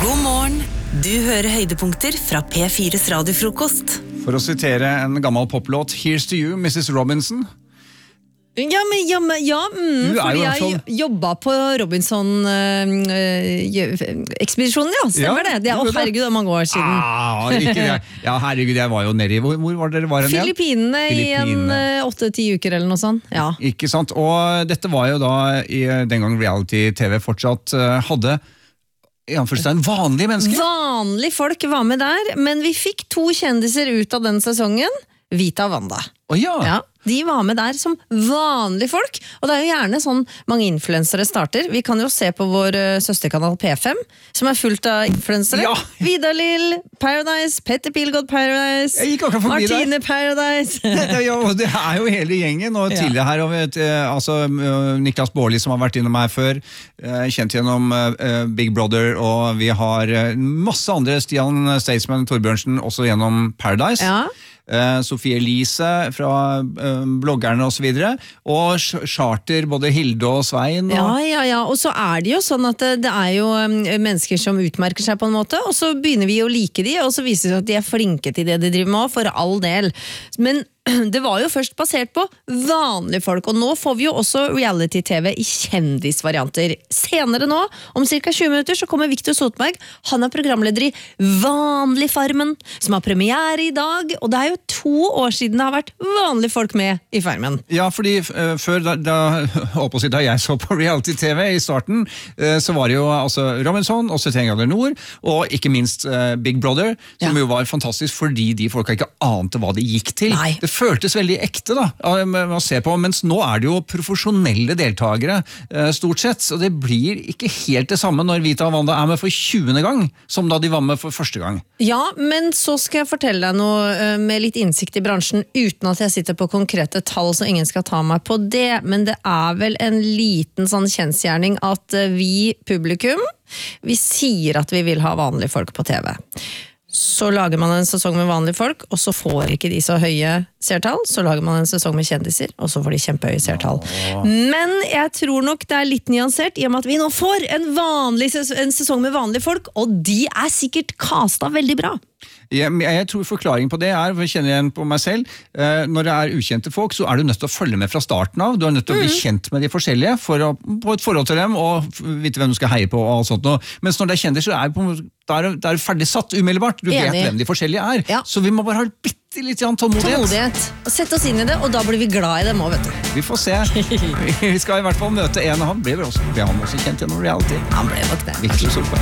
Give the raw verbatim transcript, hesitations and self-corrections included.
God morgen. Du hører høydepunkter fra P fires radiofrokost. For å sitere en gammel poplåt, Here's to you, missus Robinson. Ja, men, ja, men, ja mm, fordi jeg fall... jobbet på Robinson-ekspedisjonen, øh, ja, stemmer ja, det. Det er, å, herregud, det er mange år siden. Ah, ikke det. Ja, herregud, jeg var jo nede i, hvor, hvor var dere var en del? Filippinene i en åtte-ti uker eller noe sånt, ja. Ikke sant, og dette var jo da, i, den gang reality-T V fortsatt uh, hadde i anførselstegn vanlige mennesker. Vanlige folk var med der, men vi fikk to kjendiser ut av den sesongen, Vita og Wanda. Å ja. Ja. De var med der som vanlige folk, og det er jo gjerne sånn mange influensere starter. Vi kan jo se på vår uh, søsterkanal P fem, som er fullt av influensere. Ja. Vidar Lill, Paradise, Petter Pilgaard Paradise, Jeg gikk akkurat forbi Martine der. Paradise. det, ja, det er jo hele gjengen, og tidligere her, og vet, altså, Niklas Baarli som har vært innom her før, kjent gjennom uh, Big Brother, og vi har uh, masse andre, Stian Staysman, Torbjørnsen, også gjennom Paradise. Ja. Uh, Sofie Elise fra uh, bloggerne og så videre, og Charter, både Hilde og Svein. Og... Ja, ja, ja, og så er det jo sånn at det, det er jo um, mennesker som utmerker seg på en måte, og så begynner vi å like de, og så viser det seg at de er flinke til det de driver med, for all del. Men det var jo først basert på vanlige folk, og nå får vi jo også reality-T V i kjendisvarianter. Senere nå, om cirka tjue minutter, så kommer Victor Sotberg. Han er programleder i Vanlig Farmen, som har premiere i dag, og det er jo to år siden det har vært vanlige folk med i Farmen. Ja, fordi uh, før da, da, si, da jeg så på reality-T V i starten, uh, så var det jo altså, Robinson, og syttien grader nord, og ikke minst uh, Big Brother, som ja. jo var fantastisk fordi de folka ikke ante hva det gikk til. Nei. Det føltes veldig ekte da, med å se på, mens nå er det jo profesjonelle deltagere stort sett, og det blir ikke helt det samme når Vita og Wanda er med for tjuende gang, som da de var med for første gang. Ja, men så skal jeg fortelle deg noe med litt innsikt i bransjen, uten at jeg sitter på konkrete tall, så ingen skal ta meg på det, men det er vel en liten sånn kjensgjerning at vi, publikum, vi sier at vi vil ha vanlige folk på T V. Så lager man en sesong med vanlige folk, og så får ikke de så høye seertall. Så lager man en sesong med kjendiser, og så får de kjempehøye seertall. Men jeg tror nok det er litt nyansert, i og med at vi nå får en, vanlig, en sesong med vanlige folk, og de er sikkert kastet veldig bra. Jeg, jeg tror forklaringen på det er, for jeg kjenner igjen på meg selv, eh, når det er ukjente folk, så er du nødt til å følge med fra starten av. Du er nødt til å bli kjent med de forskjellige for å få et forhold til dem, og vite hvem du skal heie på og alt sånt noe. Mens når det er kjender, så er det, er det ferdig satt umiddelbart. Du Enig. vet hvem de forskjellige er. Ja. Så vi må bare ha bitte litt tålmodighet. Tålmodighet. Og sette oss inn i det, og da blir vi glad i dem også, vet du. Vi får se. Vi skal i hvert fall møte en av ham. Ble vel også, ble han også kjent gjennom reality? Han ble nok det. Victor Sotberg.